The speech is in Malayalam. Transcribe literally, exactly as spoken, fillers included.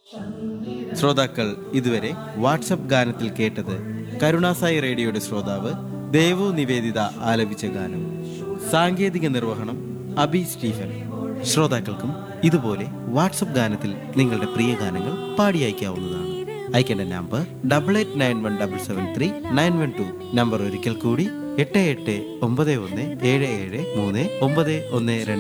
ശ്രോതാക്കൾ ഇതുവരെ വാട്സപ്പ് ഗാനത്തിൽ കേട്ടത് കരുണാസായി റേഡിയോയുടെ ശ്രോതാവ് ദേവു നിവേദിത ആലപിച്ച ഗാനം. സാങ്കേതിക നിർവഹണം അബി സ്റ്റീഫൻ. ശ്രോതാക്കൾക്കും ഇതുപോലെ വാട്സപ്പ് ഗാനത്തിൽ നിങ്ങളുടെ പ്രിയ ഗാനങ്ങൾ പാടി അയക്കാവുന്നതാണ്. അയക്കേണ്ട number double eight nine one double seven three nine one two. Number ഒരിക്കൽ കൂടി എട്ട് എട്ട് ഒമ്പത് ഒന്ന് ഏഴ് ഏഴ് മൂന്ന് ഒമ്പത് ഒന്ന് രണ്ട്.